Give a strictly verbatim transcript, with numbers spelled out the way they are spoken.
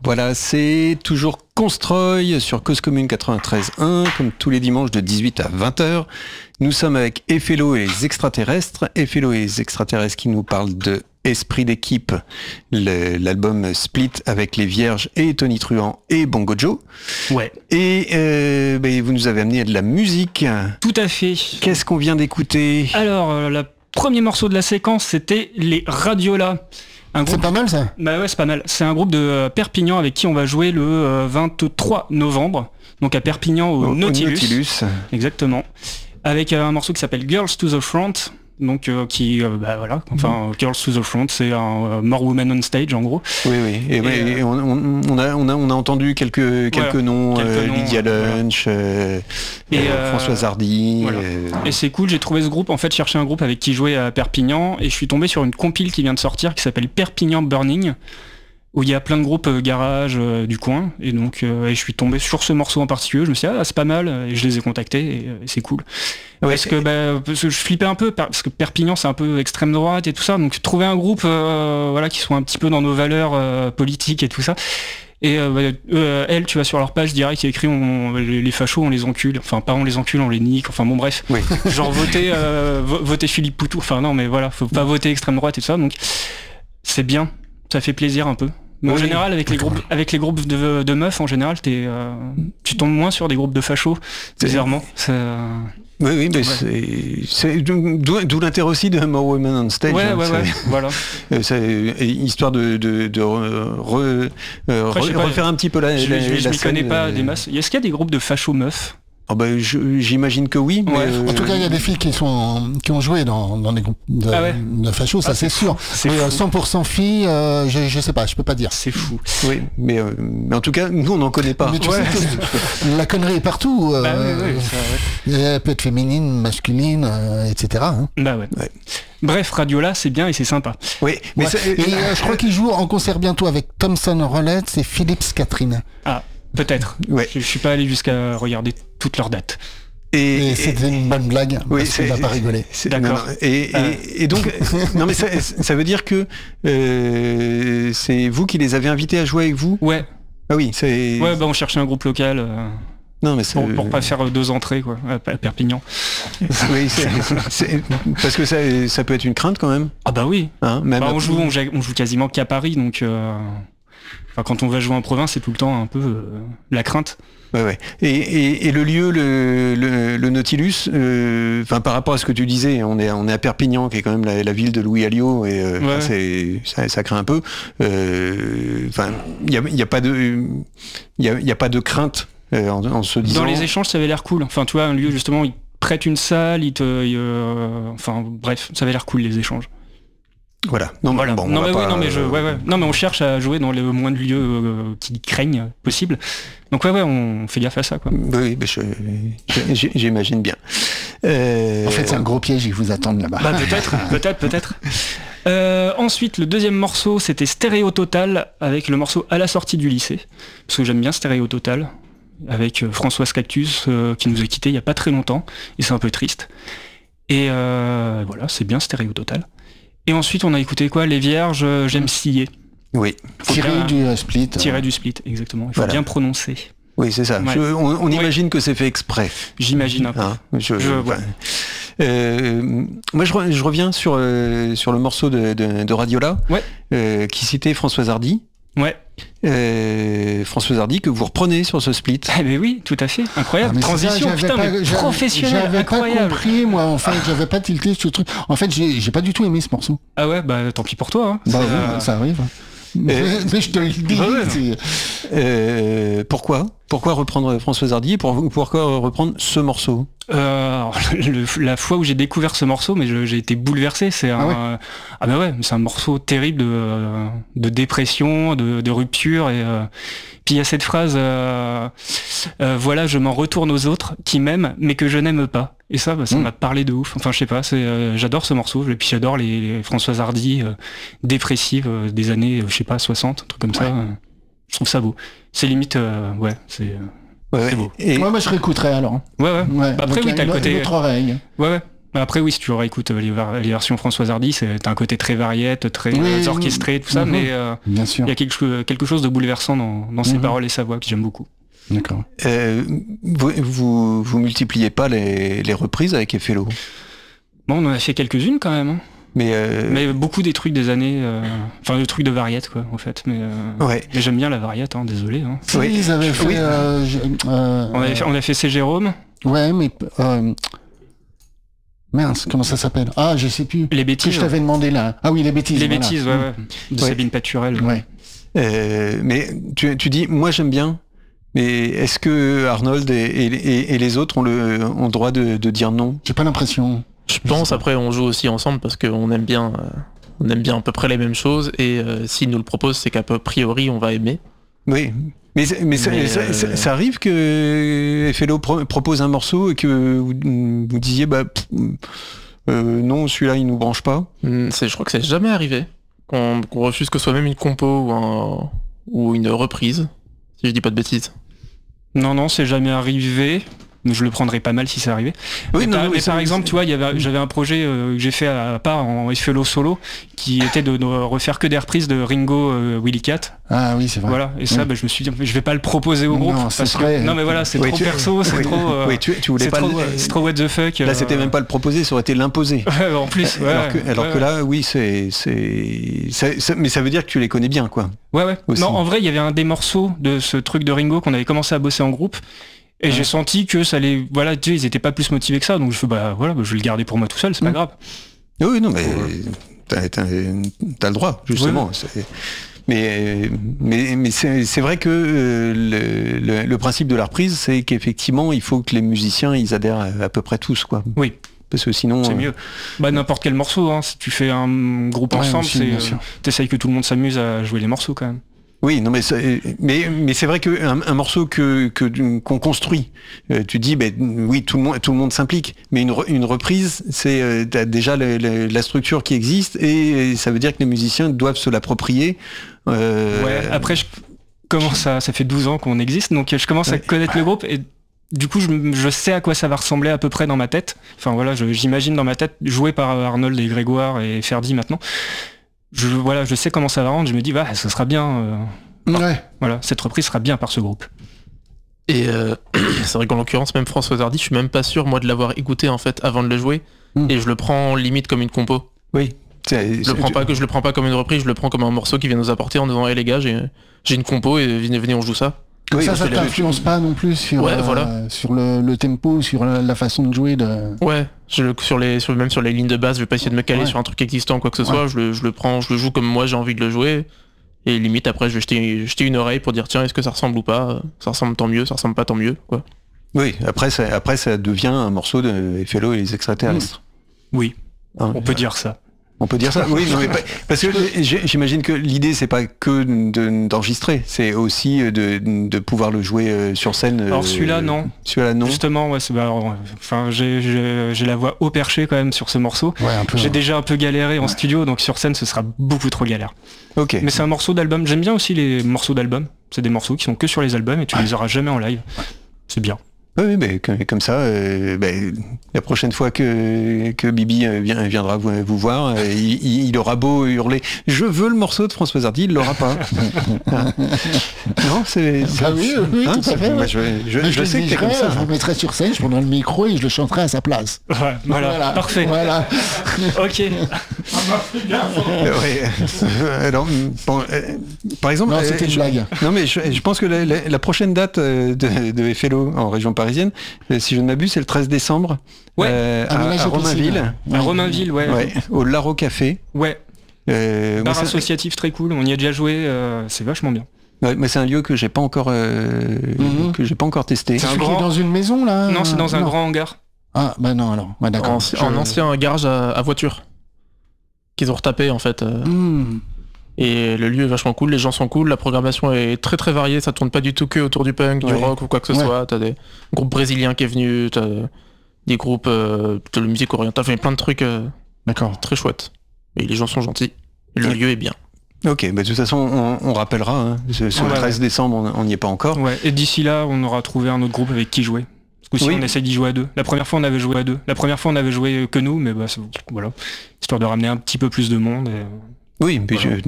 Voilà, c'est toujours Constroy sur Cause Commune quatre-vingt-treize un, comme tous les dimanches de dix-huit à vingt heures. Nous sommes avec Ephélo et les extraterrestres. Ephélo et les extraterrestres qui nous parlent de Esprit d'équipe, le, l'album Split avec les Vierges et Tony Truant et Bongo Joe. Ouais. Et euh, bah, vous nous avez amené de la musique. Tout à fait. Qu'est-ce qu'on vient d'écouter ? Alors, euh, le premier morceau de la séquence, c'était les Radiola. Un groupe... C'est pas mal ça ? Bah ouais, c'est pas mal. C'est un groupe de euh, Perpignan avec qui on va jouer le euh, vingt-trois novembre, donc à Perpignan au, au Nautilus. Nautilus. Exactement. Avec euh, un morceau qui s'appelle Girls to the Front. Donc euh, qui euh, bah voilà enfin mmh. Girls to the Front, c'est un euh, More Women on Stage en gros. Oui oui et, et, euh, et on, on a on a on a entendu quelques quelques voilà, noms, quelques euh, noms Lydia euh, Lunch voilà. euh, et euh, Françoise Hardy voilà. euh... et c'est cool, j'ai trouvé ce groupe, en fait je cherchais un groupe avec qui jouer à Perpignan et je suis tombé sur une compile qui vient de sortir qui s'appelle Perpignan Burning, où il y a plein de groupes euh, garage euh, du coin, et donc euh, et je suis tombé sur ce morceau en particulier, je me suis dit ah c'est pas mal, et je les ai contactés et, et c'est cool. Ouais, parce que bah, parce que je flippais un peu parce que Perpignan c'est un peu extrême droite et tout ça, donc trouver un groupe euh, voilà qui soit un petit peu dans nos valeurs euh, politiques et tout ça. Et euh, bah, euh, elle, tu vas sur leur page direct, il y a écrit on, les, les fachos on les encule, enfin pas on les encule, on les nique, enfin bon bref. Oui. Genre voter euh, voter Philippe Poutou, enfin non mais voilà, faut pas voter extrême droite et tout ça, donc c'est bien, ça fait plaisir un peu. Mais oui, en général, avec les groupes, avec les groupes de, de meufs, en général, t'es, euh, tu tombes moins sur des groupes de fachos, bizarrement. C'est, euh... Oui, oui, mais ouais. c'est, c'est d'où, d'où l'intérêt aussi de More Women on Stage. Ouais, hein, ouais, c'est, ouais, voilà. C'est histoire de, de, de re, euh, Après, re, refaire pas, un petit peu la, je, la, je, la je scène. m'y connais pas des masses. Est-ce qu'il y a des groupes de fachos meufs ? Oh bah, je, j'imagine que oui. Mais ouais. euh... En tout cas, il y a des filles qui sont qui ont joué dans, dans des groupes de, ah ouais. de fachos, ça ah, c'est, c'est sûr. C'est mais cent pour cent filles, euh, je, je sais pas, je peux pas dire. C'est fou. Oui, mais, euh, mais en tout cas, nous on n'en connaît pas. Mais tu ouais. sais que la connerie est partout. Euh, bah, oui, oui, ça, ouais. Elle peut être féminine, masculine, euh, et cetera. Hein. Bah ouais. ouais. Bref, Radiola, c'est bien et c'est sympa. Oui, mais ouais. ça, et euh, je crois qu'il joue en concert bientôt avec Thompson Rollets et Philips Catherine. Ah, peut-être. Ouais. Je, je suis pas allé jusqu'à regarder toutes leurs dates. Et, et c'était et, une bonne blague, oui, parce qu'il va pas rigoler. D'accord. Non, non, et, euh. et, et donc, non mais ça, ça veut dire que euh, c'est vous qui les avez invités à jouer avec vous ? Ouais. Ah oui, c'est... Ouais, bah on cherchait un groupe local. Euh... Non, mais c'est... Pour, pour pas faire deux entrées, quoi, à Perpignan. Oui, c'est, c'est, parce que ça, ça peut être une crainte quand même. Ah bah oui. Hein, même bah, on, joue, on, on joue quasiment qu'à Paris, donc... Euh... Enfin, quand on va jouer en province, c'est tout le temps un peu euh, la crainte. Ouais, ouais. Et, et, et le lieu, le, le, le Nautilus, euh, enfin par rapport à ce que tu disais, on est, on est à Perpignan, qui est quand même la, la ville de Louis Alliot, et euh, ouais. c'est, ça, ça craint un peu. Enfin, euh, il y a, y a pas de, il y a, y a pas de crainte euh, en, en se disant. Dans les échanges, ça avait l'air cool. Enfin, tu vois, un lieu justement, il prête une salle, il te, il, euh, enfin, bref, ça avait l'air cool les échanges. Voilà. Non, voilà. Bon, non mais pas, oui, non mais je, ouais, ouais. Non mais on cherche à jouer dans le moins de lieux euh, qui craignent possible. Donc ouais, ouais, on fait gaffe à ça, quoi. Oui, mais je, je, j'imagine bien. Euh... En fait, c'est un gros piège, ils vous attendent là-bas. Bah peut-être, peut-être, peut-être. Euh, ensuite, le deuxième morceau, c'était Stéréo Total avec le morceau À la sortie du lycée, parce que j'aime bien Stéréo Total, avec Françoise Cactus euh, qui nous a quittés il y a pas très longtemps, et c'est un peu triste. Et euh, voilà, c'est bien Stéréo Total. Et ensuite, on a écouté quoi ? Les Vierges, euh, J'aime scier. Oui. Tiré du euh, split. Tiré euh... du split, exactement. Il faut voilà. bien prononcer. Oui, c'est ça. Ouais. Je, on on oui. imagine que c'est fait exprès. J'imagine un peu. Hein, je, je, ouais. euh, moi, je, je reviens sur, euh, sur le morceau de, de, de Radiola, ouais. euh, qui citait Françoise Hardy. Ouais. Euh, Françoise Hardy que vous reprenez sur ce split. Ah mais oui, tout à fait, incroyable. Ah, Transition, ça, putain, pas, mais j'avais, professionnel, j'avais incroyable. J'avais pas compris, moi, en fait, j'avais pas tilté ce truc. En fait, j'ai, j'ai pas du tout aimé ce morceau. Ah ouais, bah tant pis pour toi. Hein. Bah c'est, oui, euh... ça arrive. Mais, euh, mais je te le dis. Bah ouais, euh, pourquoi Pourquoi reprendre Françoise Hardy et pour, pourquoi reprendre ce morceau euh, alors, le, La fois où j'ai découvert ce morceau, mais je, j'ai été bouleversé. C'est un, ah, ouais. euh, ah bah ouais, c'est un morceau terrible de, de dépression, de, de rupture. Et euh, puis il y a cette phrase euh, euh, voilà, je m'en retourne aux autres qui m'aiment, mais que je n'aime pas. Et ça, bah, ça mmh. m'a parlé de ouf. Enfin, je sais pas, c'est, euh, j'adore ce morceau. Et puis j'adore les, les Françoise Hardy euh, dépressives euh, des années, euh, je sais pas, soixante, un truc comme ouais. ça. Euh, je trouve ça beau. C'est limite, euh, ouais, c'est, euh, ouais, c'est beau. Et... Ouais, moi je réécouterai alors. Ouais, ouais. ouais. Bah, après, donc, oui, t'as le côté. Une autre oreille. Ouais, ouais. Après oui, si tu réécoutes les, les versions Françoise Hardy, c'est un côté très variette, très oui, orchestré, tout ça, mmh. mais euh, bien sûr. Il y a quelque, quelque chose de bouleversant dans, dans ses mmh. paroles et sa voix que j'aime beaucoup. D'accord. Euh, vous, vous, vous multipliez pas les, les reprises avec Effello? Bon, on en a fait quelques-unes quand même. Hein. Mais, euh... mais beaucoup des trucs des années, euh... enfin des trucs de variette quoi en fait. Mais, euh... ouais. mais j'aime bien la variette, hein, désolé. Hein. Si, oui, ils avaient fait. Oui. Euh, euh, on, avait fait on a fait C'est Jérôme. Ouais, mais euh... mince, comment ça s'appelle? Ah, je sais plus. Les bêtises. Que je t'avais demandé là. Ah oui, les bêtises. Les voilà. bêtises, ouais, ouais. De ouais. Sabine Paturel. Ouais. Euh, mais tu, tu dis, moi j'aime bien. Mais est-ce que Arnold et, et, et les autres ont le, ont le droit de, de dire non? J'ai pas l'impression. Je pense, après on joue aussi ensemble parce qu'on aime bien euh, on aime bien à peu près les mêmes choses et euh, s'ils nous le proposent c'est qu'à peu priori on va aimer. Oui, mais, mais, mais ça, euh... ça, ça, ça arrive que Effello pro- propose un morceau et que vous, vous disiez bah pff, euh, non celui-là il nous branche pas. C'est, je crois que c'est jamais arrivé qu'on, qu'on refuse que ce soit même une compo ou, un, ou une reprise, si je dis pas de bêtises. Non non c'est jamais arrivé. Je le prendrais pas mal si ça arrivait. Oui, mais non, par, non, mais ça, par exemple, c'est... tu vois, il y avait, j'avais un projet euh, que j'ai fait à, à part en Effello solo, qui était de, de refaire que des reprises de Ringo, euh, Willy Cat. Ah oui, c'est vrai. Voilà. Et ça, oui. bah, je me suis dit, je vais pas le proposer au groupe. Non, parce c'est très... que, non mais voilà, c'est oui, trop tu... perso, c'est oui. trop. Euh, oui, tu, tu voulais c'est pas. Trop, Le... c'est trop what the fuck. Là, euh... c'était même pas le proposer, ça aurait été l'imposer. en plus. Ouais, alors que, alors ouais, que là, oui, c'est, c'est, ça, ça, mais ça veut dire que tu les connais bien, quoi. Ouais, ouais. Aussi. Non, en vrai, il y avait un des morceaux de ce truc de Ringo qu'on avait commencé à bosser en groupe. Et ouais. j'ai senti que ça allait, voilà, tu sais, ils étaient pas plus motivés que ça, donc je fais, bah voilà, bah, je vais le garder pour moi tout seul, c'est mmh. pas grave. Oui, non, mais t'as, t'as, t'as le droit, justement. Oui. C'est... Mais, mais, mais c'est, c'est vrai que euh, le, le, le principe de la reprise, c'est qu'effectivement, il faut que les musiciens, ils adhèrent à, à peu près tous, quoi. Oui. Parce que sinon... C'est euh... mieux. Bah n'importe quel morceau, hein. Si tu fais un groupe ouais, ensemble, aussi, c'est, euh, t'essayes que tout le monde s'amuse à jouer les morceaux, quand même. Oui, non, mais c'est, mais, mais c'est vrai qu'un un morceau que, que, qu'on construit, euh, tu dis, ben, oui, tout le monde, tout le monde s'implique, mais une, une reprise, c'est euh, t'as déjà le, le, la structure qui existe et ça veut dire que les musiciens doivent se l'approprier. Euh... Ouais, après, je commence à, ça fait douze ans qu'on existe, donc je commence ouais. à connaître le groupe et du coup, je, je sais à quoi ça va ressembler à peu près dans ma tête. Enfin voilà, je, j'imagine dans ma tête, joué par Arnold et Grégoire et Ferdi maintenant. Je, voilà, je sais comment ça va rendre, je me dis, bah, ça sera bien. Euh... Ouais. Voilà, cette reprise sera bien par ce groupe. Et euh, c'est vrai qu'en l'occurrence, même Françoise Hardy, je suis même pas sûr, moi, de l'avoir écouté, en fait, avant de le jouer. Mm. Et je le prends limite comme une compo. Oui. C'est, je, le prends pas, que je le prends pas comme une reprise, je le prends comme un morceau qui vient nous apporter en disant, hey les gars, j'ai, j'ai une compo et venez, venez, on joue ça. Oui, ça, ça t'influence pas non plus sur, ouais, euh, voilà. sur le, le tempo, sur la, la façon de jouer de... Ouais, je, sur les, sur, même sur les lignes de base, je vais pas essayer de me caler ouais. sur un truc existant, quoi que ce ouais. soit, je le, je le prends, je le joue comme moi j'ai envie de le jouer, et limite après je vais jeter, jeter une oreille pour dire tiens, est-ce que ça ressemble ou pas, ça ressemble tant mieux, ça ressemble pas tant mieux, quoi. Oui, après ça, après ça devient un morceau de Effello et les extraterrestres. Mmh. Oui, hein, on peut dire ça. On peut dire ça, oui, non, mais pas, parce que j'imagine que l'idée c'est pas que de, d'enregistrer, c'est aussi de, de pouvoir le jouer sur scène. Alors celui-là non. Celui-là non. Justement, ouais, c'est, bah, enfin, j'ai, j'ai, j'ai la voix haut perché quand même sur ce morceau. Ouais, un peu, j'ai ouais. déjà un peu galéré en ouais. studio, donc sur scène ce sera beaucoup trop galère. Ok. Mais c'est un morceau d'album. J'aime bien aussi les morceaux d'album. C'est des morceaux qui sont que sur les albums et tu ouais. les auras jamais en live. Ouais. C'est bien. Oui, mais comme ça, euh, bah, la prochaine fois que, que Bibi vient, viendra vous, vous voir, euh, il, il aura beau hurler « Je veux le morceau de Françoise Hardy », il l'aura pas. Hein. Non, c'est... c'est ah oui, oui, hein, tout à fait. Moi, je je, je, je sais que t'es comme ça. Je vous mettrai sur scène, je prendrai le micro et je le chanterai à sa place. Ouais, voilà, voilà, parfait. Voilà. Ok. ouais. Alors, bon, euh, par exemple... Non, c'était une je, blague. Non, mais je, je pense que la, la, la prochaine date de, de Effello en région parisienne, si je ne m'abuse, c'est le treize décembre ouais. euh, à, à Romainville. À Romainville, ouais. ouais. Au Laro Café. Ouais. Euh, Bar moi, associatif très cool, on y a déjà joué, euh, c'est vachement bien. Ouais, mais c'est un lieu que j'ai pas encore euh, mmh. que j'ai pas encore testé. C'est, c'est un grand... dans une maison là. Non, c'est dans un non. grand hangar. Ah bah non alors. Ouais, d'accord. En, je... en ancien garage à, à voiture qu'ils ont retapé en fait. Euh... Mmh. Et le lieu est vachement cool, les gens sont cool, la programmation est très très variée, ça tourne pas du tout que autour du punk, ouais. du rock ou quoi que ce ouais. soit. T'as des groupes brésiliens qui est venu, t'as des groupes euh, de la musique orientale, enfin plein de trucs euh, D'accord. très chouettes. Et les gens sont gentils, et le ouais. lieu est bien. Ok, bah de toute façon on, on rappellera, hein. Sur ouais, le treize ouais. décembre on n'y est pas encore. Ouais. Et d'ici là on aura trouvé un autre groupe avec qui jouer. Parce Ou si Oui. on essaye d'y jouer à deux. La première fois on avait joué à deux. La première fois on avait joué que nous, mais bah, c'est- voilà. Histoire de ramener un petit peu plus de monde. Et... Oui, mais Voilà. je,